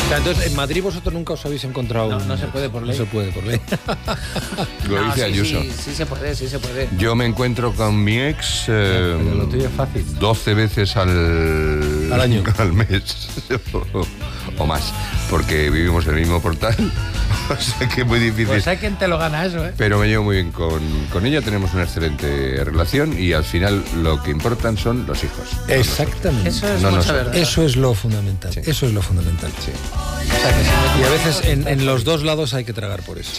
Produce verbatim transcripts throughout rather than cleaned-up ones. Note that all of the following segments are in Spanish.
O sea, entonces, en Madrid vosotros nunca os habéis encontrado... No, un... no se puede por ley. No se puede por ley. Lo No, dice sí, Ayuso. Sí, sí se puede, sí se puede. Yo me encuentro con mi ex eh, Pero lo tuyo es fácil. doce veces al, Al año. al mes o, o más, porque vivimos en el mismo portal, o sea que es muy difícil. Pues hay quien te lo gana eso, ¿eh? Pero me llevo muy bien con, con ella, tenemos una excelente relación y al final lo que importan son los hijos. Exactamente. Eso es No, no, mucha no. verdad. Eso es lo fundamental. Sí. Eso es lo fundamental. Sí. O sea, que si no- Y a veces en, en los dos lados hay que tragar por eso. Sí.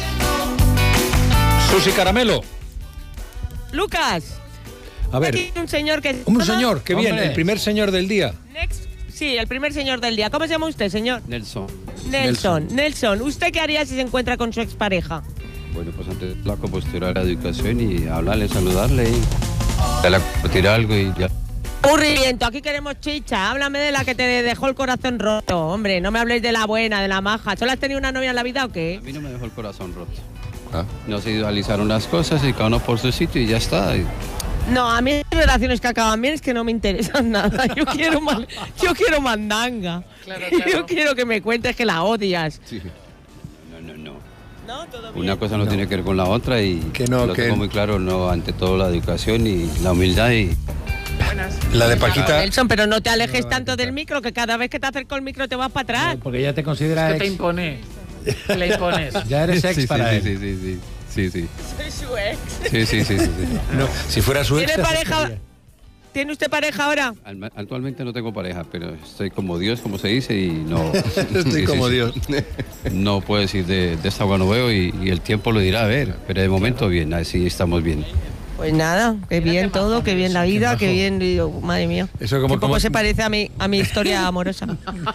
Susi Caramelo. Lucas, A ver, aquí hay un señor que... un señor, qué bien, Hombre. el primer señor del día. Next. Sí, el primer señor del día. ¿Cómo se llama usted, señor? Nelson. Nelson. Nelson, ¿usted qué haría si se encuentra con su expareja? Bueno, pues antes la compostura de la educación y hablarle, saludarle y darle a tirar algo y ya. Aburrimiento, aquí queremos chicha. Háblame de la que te dejó el corazón roto. Hombre, no me habléis de la buena, de la maja. ¿Solo has tenido una novia en la vida o A qué? mí no me dejó el corazón roto. Ah. Nos idealizaron las cosas y cada uno por su sitio y ya está. Y No, a mí las relaciones que acaban bien es que no me interesan nada. Yo quiero, mal- yo quiero mandanga. Claro, claro. Yo quiero que me cuentes que la odias. sí. No, no, no. ¿No? ¿Todo bien? Una cosa no, tiene que ver con la otra y Que no, lo que- tengo muy claro, no, ante todo la educación y la humildad y La de Paquita. Nelson, pero no te alejes tanto del micro, que cada vez que te acerco el micro te vas para atrás. Porque ya te considera Es que te ex. impone. Le impones. Ya eres ex sí, para sí, él. sí, sí, sí, sí, sí, Soy su ex. sí, sí, sí, sí, sí. No, si fuera su ex. ¿Tiene te pareja? aceptaría. ¿Tiene usted pareja ahora? Al- Actualmente no tengo pareja, pero estoy como Dios, como se dice, y no... Estoy sí, sí, como sí. Dios. No puedo decir de, de esta agua no veo y, y el tiempo lo dirá, a ver, pero de momento bien, así estamos bien. Pues nada, qué bien todo, qué bien la vida, qué bien, digo, madre mía. Eso como- Qué poco como- se parece a mi, a mi historia amorosa.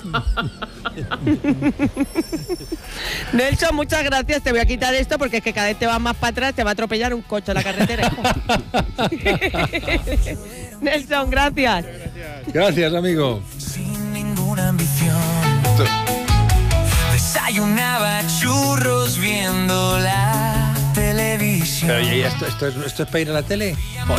Nelson, muchas gracias. Te voy a quitar esto porque es que cada vez te vas más para atrás, te va a atropellar un coche en la carretera. Nelson, gracias. Gracias, amigo. Sin ninguna ambición. Desayunaba churros viendo la televisión. Pero ¿y esto, esto, es, ¿esto es para ir a la tele?